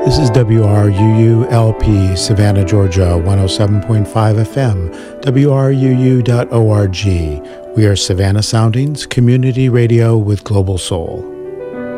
This is WRUU-LP, Savannah, Georgia, 107.5 FM, WRUU.org. We are Savannah Soundings, community radio with global soul.